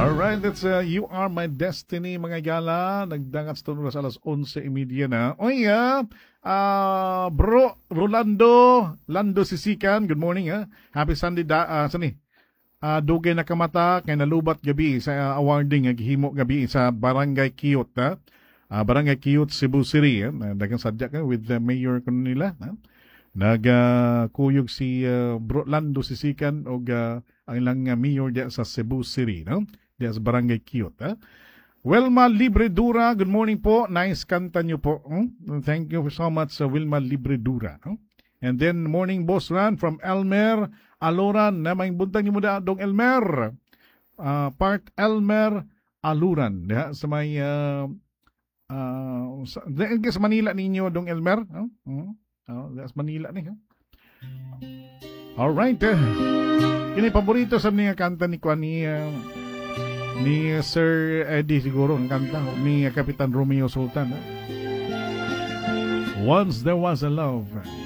Alright, that's You Are My Destiny, mga gala. Nagdangat sa tunog sa alas 11:30 na. Oy, bro, Lando Sisikan, good morning, ha. Happy Sunday, sani? Dugay na kamata, kay nalubat gabi sa awarding, gihimo gabi sa Barangay Kiyot, ha. Barangay Kiyot, Cebu City, dagang sadya ka with the mayor kuno nila, ha. Nagkuyog si Bro Lando Sisikan o ang ilang mayor diya sa Cebu City, no? Diya sa Barangay Kiyot, ha? Wilma Libredura, good morning po. Nice kanta nyo po. Thank you so much, Wilma Libredura. No? And then, morning boss Ran from Elmer Aluran. Na may buntang nyo muna dong Elmer. Part Elmer Aluran. Diya, sa may sa Manila ninyo dong Elmer. Sa Manila ni. Alright. Kini paborito sa mga kanta ni Kwani ni Sir Eddie siguro ang kanta ni Kapitan Romeo Sultan. Once There Was a Love.